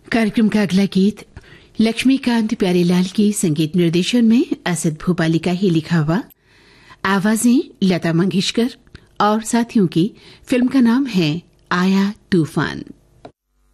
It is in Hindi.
कार्यक्रम का अगला गीत लक्ष्मीकांत प्यारेलाल की संगीत निर्देशन में असद भोपाली का ही लिखा हुआ, आवाजें लता मंगेशकर और साथियों की। फिल्म का नाम है आया तूफान।